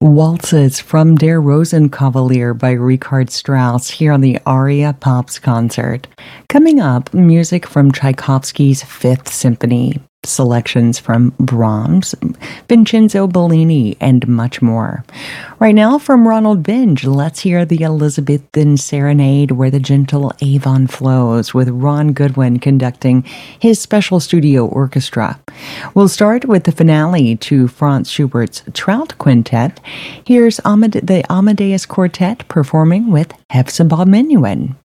Waltzes from Der Rosenkavalier by Richard Strauss here on the Aria Pops concert. Coming up, music from Tchaikovsky's Fifth Symphony, selections from Brahms, Vincenzo Bellini, and much more. Right now, from Ronald Binge, let's hear the Elizabethan Serenade Where the Gentle Avon Flows with Ron Goodwin conducting his special studio orchestra. We'll start with the finale to Franz Schubert's Trout Quintet. Here's the Amadeus Quartet performing with Hepzibah Minuin.